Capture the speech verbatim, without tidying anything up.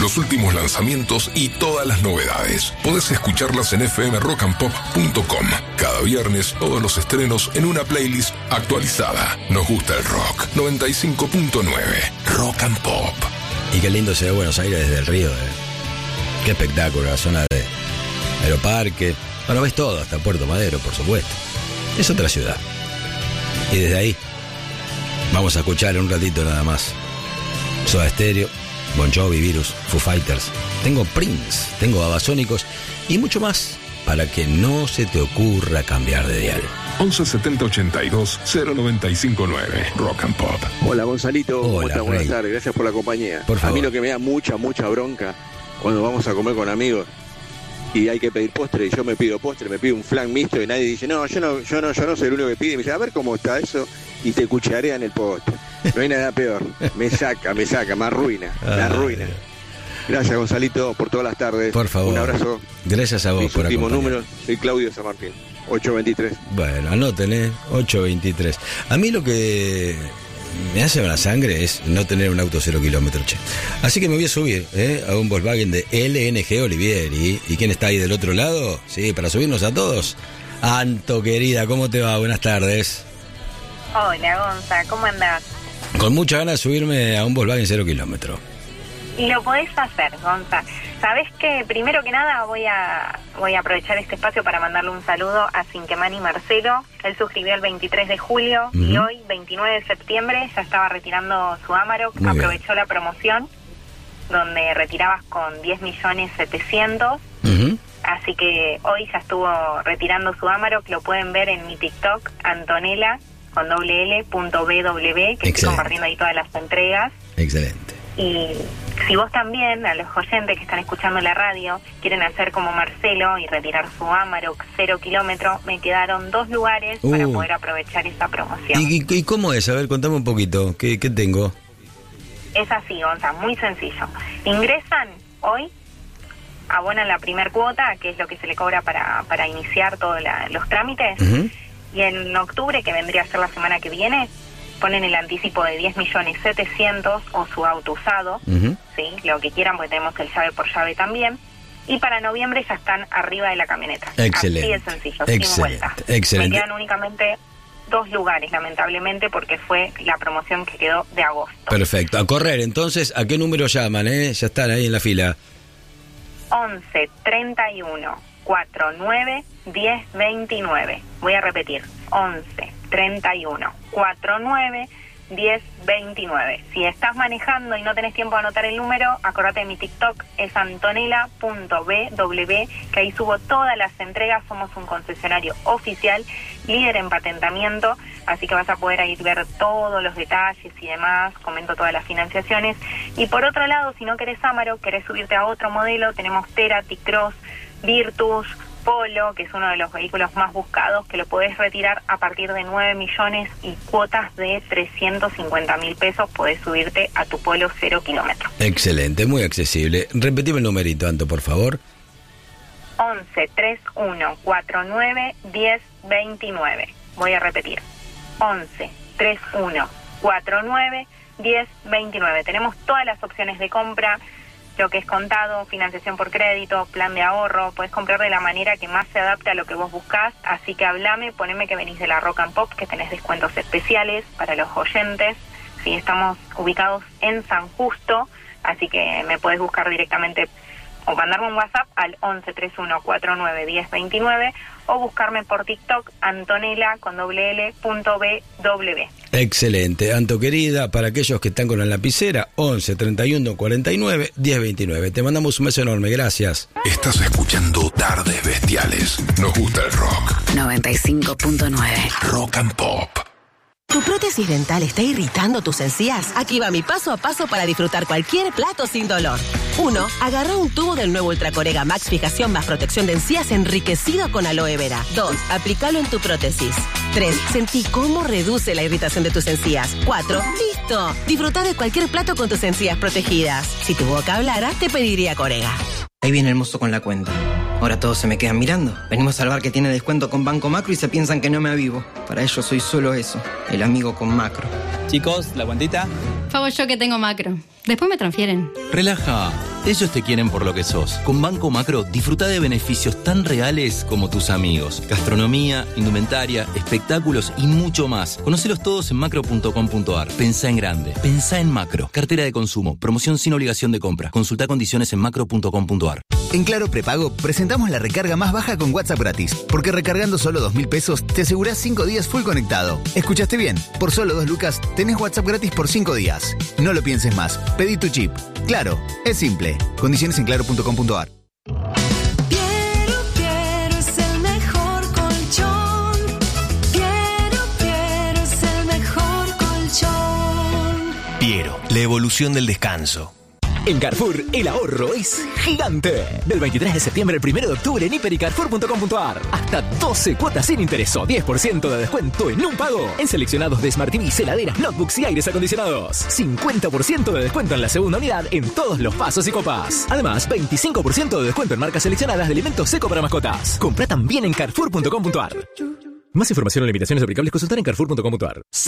los últimos lanzamientos y todas las novedades. Podés escucharlas en f m rock and pop punto com. Cada viernes, todos los estrenos en una playlist actualizada. Nos gusta el rock. noventa y cinco punto nueve. Rock and Pop. Y qué lindo se ve Buenos Aires desde el río, ¿eh? Qué espectáculo, la zona de Aeroparque. Bueno, ves todo, hasta Puerto Madero, por supuesto. Es otra ciudad. Y desde ahí vamos a escuchar un ratito nada más Soda Stereo, Bon Jovi, Virus, Foo Fighters. Tengo Prince, tengo Babasónicos y mucho más para que no se te ocurra cambiar de diario. once setenta ochenta y dos cero noventa y cinco nueve. Rock and Pop. Hola Gonzalito, ¿cómo Hola, estás? Rey. Buenas tardes, gracias por la compañía. Por favor. A mí lo que me da mucha, mucha bronca cuando vamos a comer con amigos y hay que pedir postre y yo me pido postre, me pido un flan mixto y nadie dice, no, yo no, yo no, yo no soy el único que pide. Y me dice, a ver cómo está eso, y te cucharean el postre. No hay nada peor. Me saca, me saca, me arruina, me arruina. Gracias Gonzalito por todas las tardes. Por favor. Un abrazo. Gracias a vos Mis por últimos acompañar. números, soy Claudio San Martín, ocho veintitrés. Bueno, anoten, ¿eh? ocho veintitrés. A mí lo que me hace la sangre es no tener un auto cero kilómetros, che. Así que me voy a subir, ¿eh? A un Volkswagen de L N G Olivieri. ¿Y quién está ahí del otro lado? Sí, para subirnos a todos. Anto, querida, ¿cómo te va? Buenas tardes. Hola, Gonza, ¿cómo andás? Con mucha ganas de subirme a un Volkswagen cero kilómetros. Lo podés hacer, Gonza. Sabés que primero que nada voy a voy a aprovechar este espacio para mandarle un saludo a Cinquemani Marcelo. Él suscribió el veintitrés de julio uh-huh. y hoy, veintinueve de septiembre, ya estaba retirando su Amarok. Muy Aprovechó bien. La promoción donde retirabas con diez millones setecientos. Uh-huh. Así que hoy ya estuvo retirando su Amarok. Lo pueden ver en mi TikTok, Antonella, con doble L, punto B W, que Excelente. Estoy compartiendo ahí todas las entregas. Excelente. Y si vos también, a los oyentes que están escuchando la radio, quieren hacer como Marcelo y retirar su Amarok cero kilómetros, me quedaron dos lugares uh. para poder aprovechar esa promoción. ¿Y, y, y cómo es? A ver, contame un poquito. ¿Qué, qué tengo? Es así, Gonza, muy sencillo. Ingresan hoy, abonan la primer cuota, que es lo que se le cobra para, para iniciar todos los trámites, uh-huh. y en octubre, que vendría a ser la semana que viene, ponen el anticipo de diez millones setecientos o su auto usado, uh-huh. sí, lo que quieran, porque tenemos el llave por llave también, y para noviembre ya están arriba de la camioneta. Excelente. Así de sencillo, Excelente. sin vuelta. Excelente. Me quedan únicamente dos lugares, lamentablemente, porque fue la promoción que quedó de agosto. Perfecto, a correr. Entonces, ¿a qué número llaman? Eh? Ya están ahí en la fila. once, treinta y uno, cuarenta y nueve, diez, veintinueve. Voy a repetir, once, treinta y uno, cuarenta y nueve, diez, veintinueve. Si estás manejando y no tenés tiempo de anotar el número, acordate de mi TikTok, es antonella punto b w, que ahí subo todas las entregas. Somos un concesionario oficial, líder en patentamiento, así que vas a poder ahí ver todos los detalles y demás, comento todas las financiaciones. Y por otro lado, si no querés Amarok, querés subirte a otro modelo, tenemos Tera, T-Cross, Virtus, Polo, que es uno de los vehículos más buscados, que lo podés retirar a partir de nueve millones y cuotas de trescientos cincuenta mil pesos. Podés subirte a tu Polo cero kilómetros. Excelente, muy accesible. Repetime el numerito, Anto, por favor. once, treinta y uno, cuarenta y nueve, diez, veintinueve. Voy a repetir. once, treinta y uno, cuarenta y nueve, diez, veintinueve. Tenemos todas las opciones de compra, lo que es contado, financiación por crédito, plan de ahorro. Puedes comprar de la manera que más se adapte a lo que vos buscás, así que hablame, poneme que venís de la Rock and Pop, que tenés descuentos especiales para los oyentes. Sí, estamos ubicados en San Justo, así que me podés buscar directamente o mandarme un WhatsApp al once, treinta y uno, cuarenta y nueve, diez, veintinueve, o buscarme por TikTok, Antonella con doble L, punto B W. Excelente, Anto querida, para aquellos que están con la lapicera, once, treinta y uno, cuarenta y nueve, diez, veintinueve. Te mandamos un beso enorme, gracias. Estás escuchando Tardes Bestiales. Nos gusta el rock. noventa y cinco punto nueve. Rock and Pop. ¿Tu prótesis dental está irritando tus encías? Aquí va mi paso a paso para disfrutar cualquier plato sin dolor. uno. Agarra un tubo del nuevo Ultracorega Max Fijación más protección de encías enriquecido con aloe vera. dos. Aplícalo en tu prótesis. tres. Sentí cómo reduce la irritación de tus encías. cuatro. ¡Listo! Disfruta de cualquier plato con tus encías protegidas. Si tu boca hablara, te pediría Corega. Ahí viene el mozo con la cuenta. Ahora todos se me quedan mirando. Venimos al bar que tiene descuento con Banco Macro y se piensan que no me avivo. Para ellos soy solo eso, el amigo con Macro. Chicos, ¿la cuentita? Favor yo que tengo Macro. Después me transfieren. Relaja. Ellos te quieren por lo que sos. Con Banco Macro, disfruta de beneficios tan reales como tus amigos. Gastronomía, indumentaria, espectáculos y mucho más. Conocelos todos en macro punto com punto ar. Pensá en grande. Pensá en Macro. Cartera de consumo. Promoción sin obligación de compra. Consulta condiciones en macro punto com punto ar. En Claro Prepago presentamos la recarga más baja con WhatsApp gratis. Porque recargando solo dos mil pesos te asegurás cinco días full conectado. ¿Escuchaste bien? Por solo dos lucas tenés WhatsApp gratis por cinco días. No lo pienses más. Pedí tu chip. Claro, es simple. Condiciones en claro punto com punto ar. Piero, Piero es el mejor colchón. Piero, Piero es el mejor colchón. Piero, la evolución del descanso. En Carrefour, el ahorro es gigante. Del veintitrés de septiembre al primero de octubre en hiper y carrefour punto com punto ar. Hasta doce cuotas sin interés o diez por ciento de descuento en un pago. En seleccionados de Smart T V, heladeras, notebooks y aires acondicionados. cincuenta por ciento de descuento en la segunda unidad en todos los pasos y copas. Además, veinticinco por ciento de descuento en marcas seleccionadas de alimentos seco para mascotas. Compra también en carrefour punto com punto ar. Más información o limitaciones aplicables consultar en carrefour punto com punto ar.